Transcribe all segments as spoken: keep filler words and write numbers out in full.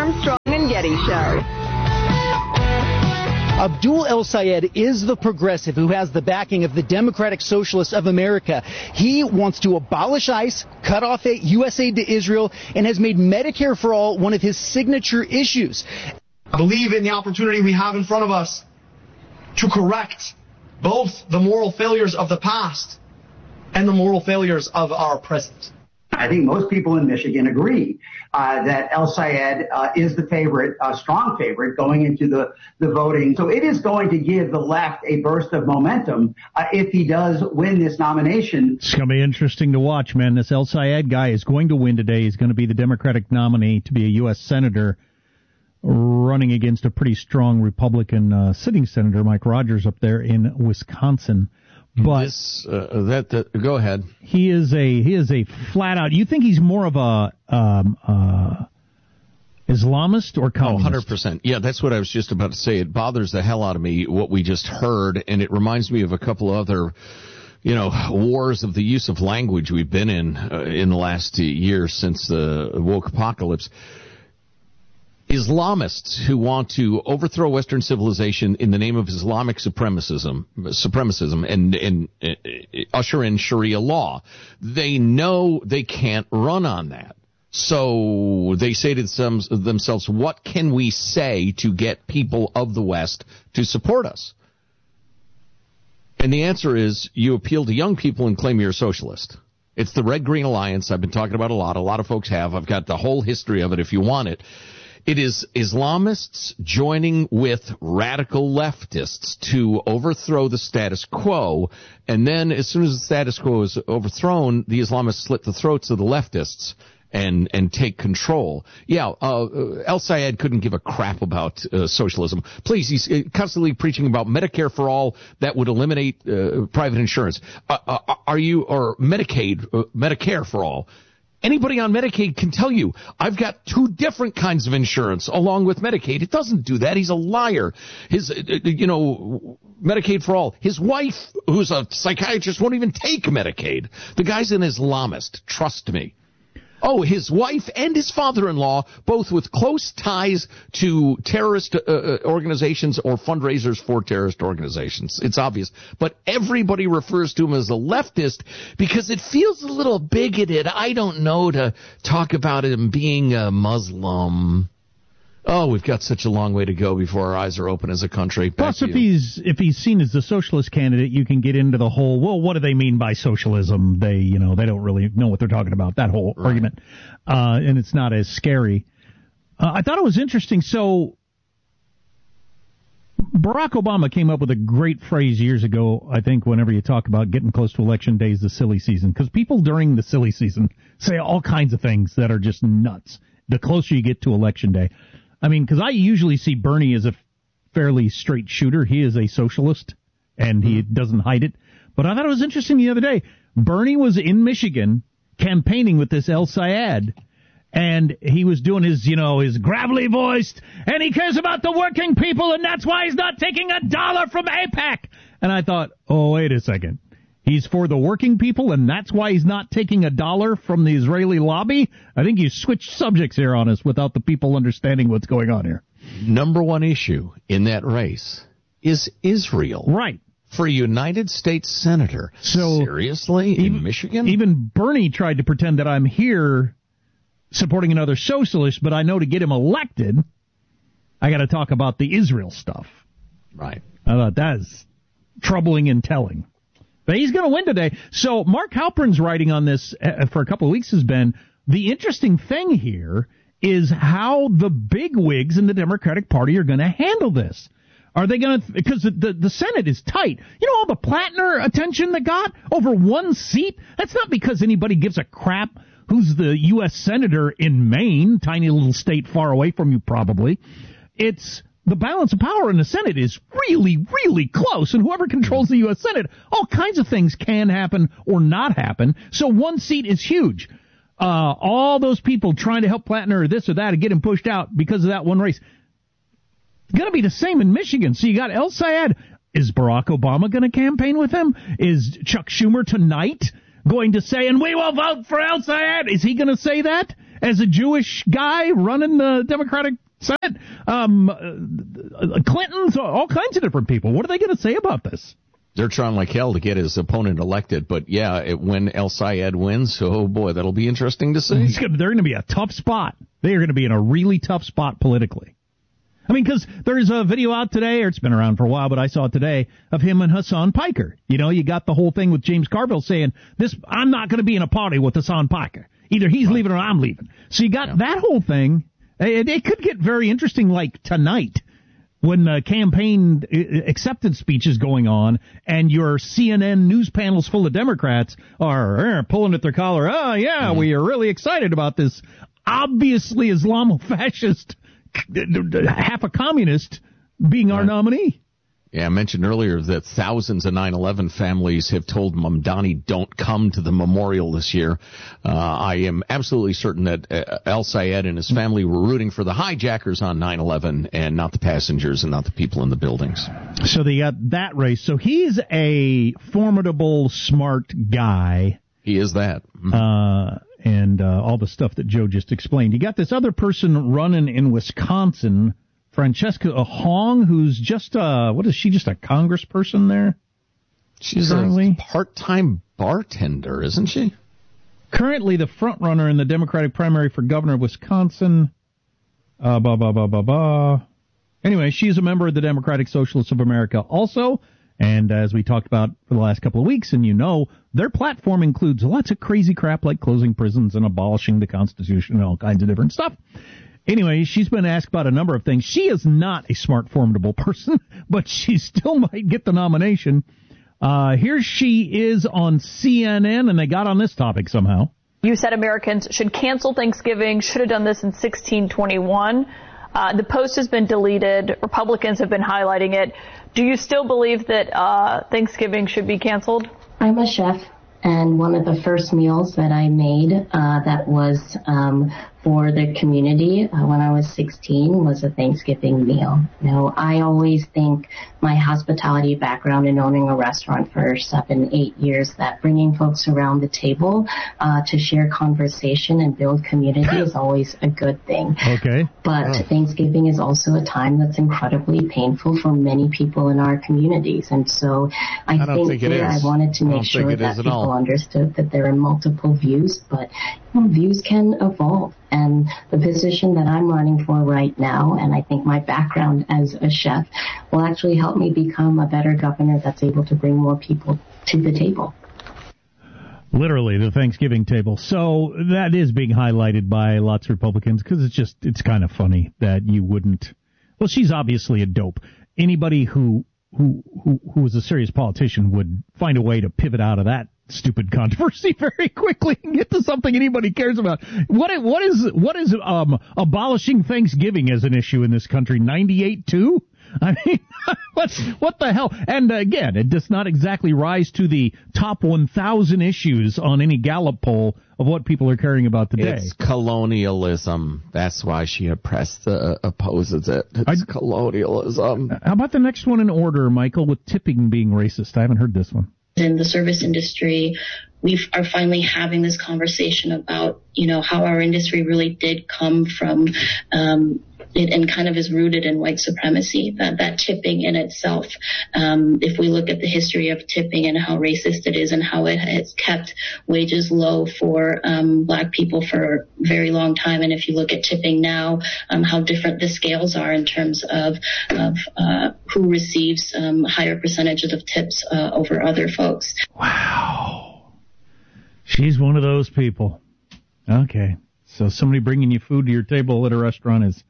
Armstrong and Getty Show. Abdul El-Sayed is the progressive who has the backing of the Democratic Socialists of America. He wants to abolish ICE, cut off U S aid to Israel, and has made Medicare for All one of his signature issues. I believe in the opportunity we have in front of us to correct both the moral failures of the past and the moral failures of our present. I think most people in Michigan agree uh, that El-Sayed uh, is the favorite, uh, strong favorite going into the, the voting. So it is going to give the left a burst of momentum uh, if he does win this nomination. It's going to be interesting to watch, man. This El-Sayed guy is going to win today. He's going to be the Democratic nominee to be a U S senator, running against a pretty strong Republican uh, sitting senator, Mike Rogers, up there in Wisconsin. But this, uh, that, that go ahead. He is a he is a flat out. You think he's more of a um, uh, Islamist or communist? Oh, one hundred percent. Yeah, that's what I was just about to say. It bothers the hell out of me what we just heard, and it reminds me of a couple of other, you know, wars of the use of language we've been in uh, in the last year since the woke apocalypse. Islamists who want to overthrow Western civilization in the name of Islamic supremacism, supremacism, and, and uh, usher in Sharia law, they know they can't run on that. So they say to themselves, what can we say to get people of the West to support us? And the answer is you appeal to young people and claim you're a socialist. It's the Red-Green Alliance. I've been talking about a lot. A lot of folks have. I've got the whole history of it if you want it. It is Islamists joining with radical leftists to overthrow the status quo, and then as soon as the status quo is overthrown, the Islamists slit the throats of the leftists and and take control. Yeah, uh, El-Sayed couldn't give a crap about uh, socialism. Please, he's constantly preaching about Medicare for all that would eliminate uh, private insurance. Uh, uh, are you, or Medicaid, uh, Medicare for all? Anybody on Medicaid can tell you, I've got two different kinds of insurance along with Medicaid. It doesn't do that. He's a liar. His, you know, Medicaid for all. His wife, who's a psychiatrist, won't even take Medicaid. The guy's an Islamist. Trust me. Oh, his wife and his father-in-law, both with close ties to terrorist uh, organizations or fundraisers for terrorist organizations. It's obvious. But everybody refers to him as a leftist because it feels a little bigoted. I don't know, to talk about him being a Muslim. Oh, we've got such a long way to go before our eyes are open as a country. Back Plus, if he's if he's seen as the socialist candidate, you can get into the whole, well, what do they mean by socialism? They, you know, they don't really know what they're talking about, that whole right. argument. Uh, and it's not as scary. Uh, I thought it was interesting. So Barack Obama came up with a great phrase years ago, I think, whenever you talk about getting close to election day is the silly season. Because people during the silly season say all kinds of things that are just nuts the closer you get to election day. I mean, because I usually see Bernie as a fairly straight shooter. He is a socialist, and he doesn't hide it. But I thought it was interesting the other day. Bernie was in Michigan campaigning with this El-Sayed, and he was doing his, you know, his gravelly voiced, and he cares about the working people, and that's why he's not taking a dollar from AIPAC. And I thought, oh, wait a second. He's for the working people, and that's why he's not taking a dollar from the Israeli lobby? I think you switched subjects here on us without the people understanding what's going on here. Number one issue in that race is Israel. Right. For a United States senator. So seriously? Even, in Michigan? Even Bernie tried to pretend that I'm here supporting another socialist, but I know to get him elected, I got to talk about the Israel stuff. Right. I thought that is troubling and telling. But he's going to win today. So Mark Halperin's writing on this uh, for a couple of weeks has been, the interesting thing here is how the bigwigs in the Democratic Party are going to handle this. Are they going to, because the, the, the Senate is tight. You know all the Plattner attention that got over one seat? That's not because anybody gives a crap who's the U S senator in Maine, tiny little state far away from you probably. It's the balance of power in the Senate is really, really close, and whoever controls the U S Senate, all kinds of things can happen or not happen, so one seat is huge. Uh, all those people trying to help Plattner or this or that and get him pushed out because of that one race. It's going to be the same in Michigan. So you got El-Sayed. Is Barack Obama going to campaign with him? Is Chuck Schumer tonight going to say, and we will vote for El-Sayed? Is he going to say that? as a Jewish guy running the Democratic Senate. Um, uh, Clinton's, all kinds of different people. What are they going to say about this? They're trying like hell to get his opponent elected, but yeah, it, when El Sayed wins, oh boy, that'll be interesting to see. Gonna, they're going to be a tough spot. They are going to be in a really tough spot politically. I mean, because there's a video out today, or it's been around for a while, but I saw it today, of him and Hassan Piker. You know, you got the whole thing with James Carville saying, "This, I'm not going to be in a party with Hassan Piker. Either he's leaving or I'm leaving." So you got yeah. that whole thing. It, it could get very interesting, like tonight, when the campaign acceptance speech is going on and your C N N news panels full of Democrats are uh, pulling at their collar. Oh, yeah, mm-hmm. we are really excited about this obviously Islamo-fascist, half a communist, being our right. nominee. Yeah, I mentioned earlier that thousands of nine eleven families have told Mamdani don't come to the memorial this year. Uh, I am absolutely certain that uh, El Sayed and his family were rooting for the hijackers on nine eleven and not the passengers and not the people in the buildings. So they got that race. So he's a formidable, smart guy. He is that. Mm-hmm. Uh, and uh, all the stuff that Joe just explained. You got this other person running in Wisconsin, Francesca Hong, who's just a, what is she, just a congressperson there? She's currently? a part-time bartender, isn't she? Currently the front runner in the Democratic primary for governor of Wisconsin. Uh, bah, bah, bah, bah, bah. Anyway, she's a member of the Democratic Socialists of America also. And as we talked about for the last couple of weeks, and you know, their platform includes lots of crazy crap like closing prisons and abolishing the Constitution and all kinds of different stuff. Anyway, she's been asked about a number of things. She is not a smart, formidable person, but she still might get the nomination. Uh, here she is on C N N, and they got on this topic somehow. You said Americans should cancel Thanksgiving, should have done this in sixteen twenty-one. Uh, the post has been deleted. Republicans have been highlighting it. Do you still believe that uh, Thanksgiving should be canceled? I'm a chef, and one of the first meals that I made uh, that was um, for the community uh, when I was sixteen was a Thanksgiving meal. You know, I always think my hospitality background in owning a restaurant for seven, eight years, that bringing folks around the table uh, to share conversation and build community is always a good thing. Okay. But oh. Thanksgiving is also a time that's incredibly painful for many people in our communities. And so I, I think, think here I wanted to make sure that people all. understood that there are multiple views, but you know, views can evolve. And the position that I'm running for right now, and I think my background as a chef, will actually help me become a better governor that's able to bring more people to the table. Literally, the Thanksgiving table. So that is being highlighted by lots of Republicans because it's just, it's kind of funny that you wouldn't. Well, she's obviously a dope. Anybody who, who, who, who was a serious politician would find a way to pivot out of that stupid controversy very quickly and get to something anybody cares about. What what is what is um abolishing Thanksgiving as an issue in this country? ninety-eight too? I mean, what's what the hell? And uh, again, it does not exactly rise to the top one thousand issues on any Gallup poll of what people are caring about today. It's colonialism. That's why she oppressed, uh, opposes it. It's I, colonialism. How about the next one in order, Michael, with tipping being racist? I haven't heard this one. In the service industry, we are finally having this conversation about, you know, how our industry really did come from um, it, and kind of is rooted in white supremacy, that, that tipping in itself. Um, if we look at the history of tipping and how racist it is and how it has kept wages low for um, black people for a very long time. And if you look at tipping now, um, how different the scales are in terms of, of uh, who receives um, higher percentages of tips uh, over other folks. Wow. She's one of those people. Okay. So somebody bringing you food to your table at a restaurant is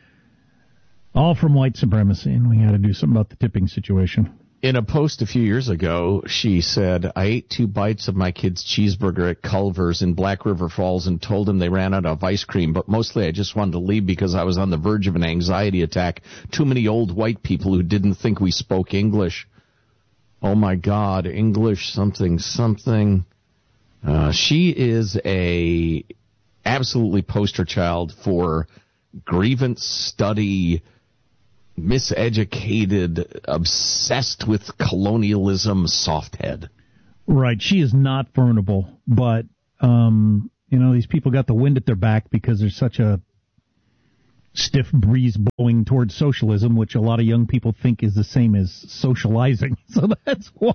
all from white supremacy, and we got to do something about the tipping situation. In a post a few years ago, she said, I ate two bites of my kid's cheeseburger at Culver's in Black River Falls and told him they ran out of ice cream, but mostly I just wanted to leave because I was on the verge of an anxiety attack. Too many old white people who didn't think we spoke English. Oh, my God, English something, something. Uh, she is a absolutely poster child for grievance study, miseducated, obsessed with colonialism, soft head. Right. She is not formidable, but, um, You know, these people got the wind at their back because there's such a stiff breeze blowing towards socialism, which a lot of young people think is the same as socializing. So that's why.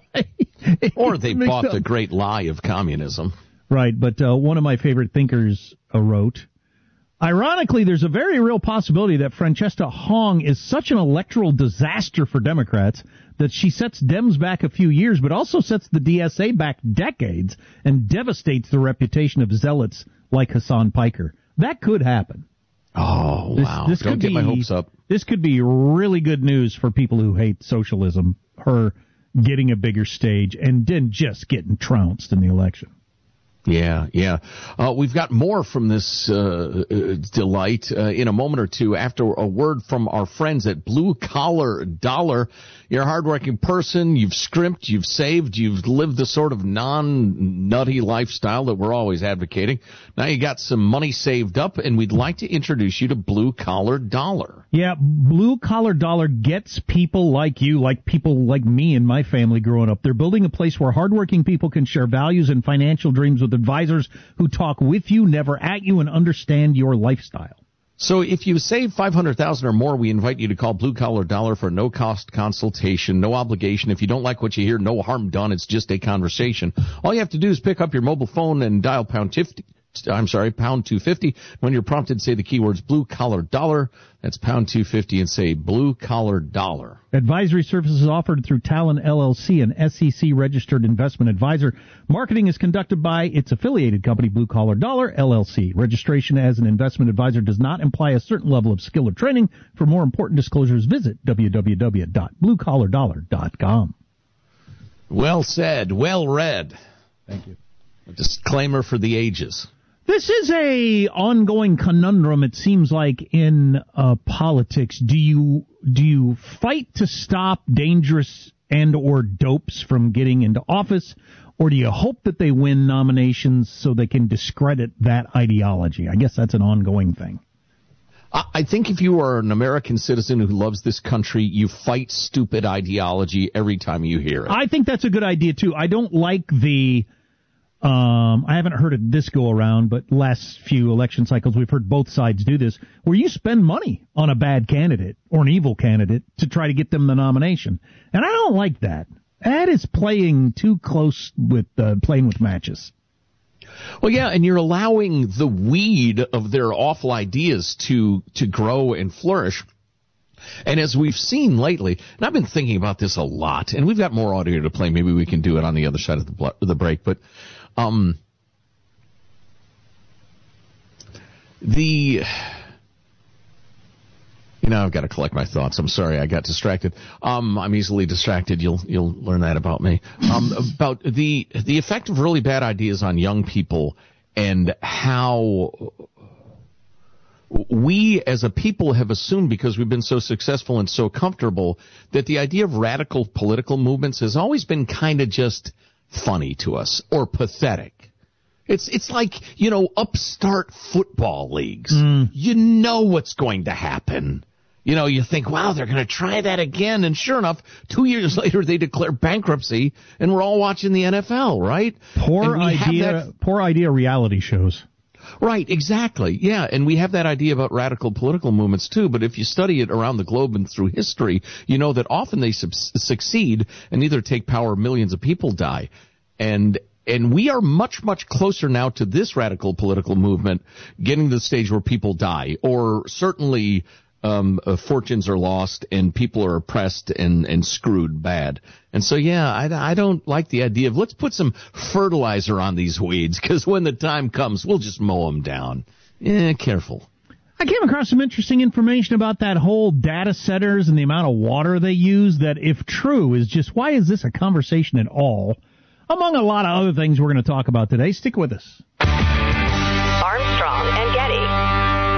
Or they bought up. the great lie of communism. Right, but uh, one of my favorite thinkers uh, wrote, ironically, there's a very real possibility that Francesca Hong is such an electoral disaster for Democrats that she sets Dems back a few years, but also sets the D S A back decades and devastates the reputation of zealots like Hassan Piker. That could happen. Oh, This, wow. this Don't could get be, my hopes up. This could be really good news for people who hate socialism, her getting a bigger stage and then just getting trounced in the election. Yeah, yeah. Uh, we've got more from this uh, uh, delight uh, in a moment or two after a word from our friends at Blue Collar Dollar. You're a hardworking person. You've scrimped. You've saved. You've lived the sort of non-nutty lifestyle that we're always advocating. Now you got some money saved up, and we'd like to introduce you to Blue Collar Dollar. Yeah, Blue Collar Dollar gets people like you, like people like me and my family growing up. They're building a place where hardworking people can share values and financial dreams with advisors who talk with you, never at you, and understand your lifestyle. So if you save five hundred thousand dollars or more, we invite you to call Blue Collar Dollar for a no-cost consultation, no obligation. If you don't like what you hear, no harm done. It's just a conversation. All you have to do is pick up your mobile phone and dial pound fifty. I'm sorry, pound two fifty. When you're prompted, say the keywords Blue Collar Dollar. That's pound two fifty and say Blue Collar Dollar. Advisory services offered through Talon L L C, an S E C-registered investment advisor. Marketing is conducted by its affiliated company, Blue Collar Dollar, L L C. Registration as an investment advisor does not imply a certain level of skill or training. For more important disclosures, visit w w w dot blue collar dollar dot com. Well said. Well read. Thank you. A disclaimer for the ages. This is a ongoing conundrum, it seems like, in uh, politics. Do you do you fight to stop dangerous and or dopes from getting into office, or do you hope that they win nominations so they can discredit that ideology? I guess that's an ongoing thing. I think if you are an American citizen who loves this country, you fight stupid ideology every time you hear it. I think that's a good idea, too. I don't like the... Um, I haven't heard it this go around, but last few election cycles we've heard both sides do this, where you spend money on a bad candidate or an evil candidate to try to get them the nomination. And I don't like that. That is playing too close with, uh, playing with matches. Well, yeah, and you're allowing the weed of their awful ideas to, to grow and flourish. And as we've seen lately, and I've been thinking about this a lot, and we've got more audio to play. Maybe we can do it on the other side of the, bl- the break. But um, the, you know, I've got to collect my thoughts. I'm sorry, I got distracted. Um, I'm easily distracted. You'll you'll learn that about me. Um, about the the effect of really bad ideas on young people and how we as a people have assumed, because we've been so successful and so comfortable, that the idea of radical political movements has always been kind of just funny to us or pathetic. It's it's like, you know, upstart football leagues. Mm. You know what's going to happen. You know, you think, wow, they're going to try that again. And sure enough, two years later, they declare bankruptcy, and we're all watching the N F L, right? Poor idea, poor idea reality shows. Right, exactly. Yeah, and we have that idea about radical political movements, too. But if you study it around the globe and through history, you know that often they sub- succeed and either take power or millions of people die. And and we are much, much closer now to this radical political movement getting to the stage where people die, or certainly um, uh, fortunes are lost and people are oppressed and, and screwed bad. And so, yeah, I, I don't like the idea of let's put some fertilizer on these weeds, because when the time comes, we'll just mow them down. Yeah, careful. I came across some interesting information about that whole data centers and the amount of water they use that, if true, is just, why is this a conversation at all? Among a lot of other things we're going to talk about today. Stick with us. Armstrong and Getty.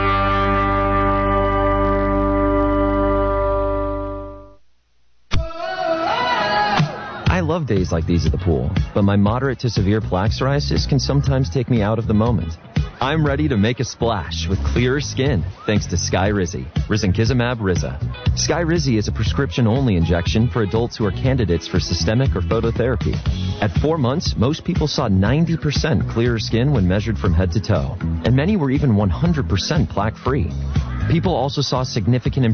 I love days like these at the pool, but my moderate to severe plaque psoriasis can sometimes take me out of the moment. I'm ready to make a splash with clearer skin thanks to Skyrizi, Risankizumab Riza. Skyrizi is a prescription-only injection for adults who are candidates for systemic or phototherapy. At four months, most people saw ninety percent clearer skin when measured from head to toe, and many were even one hundred percent plaque-free. People also saw significant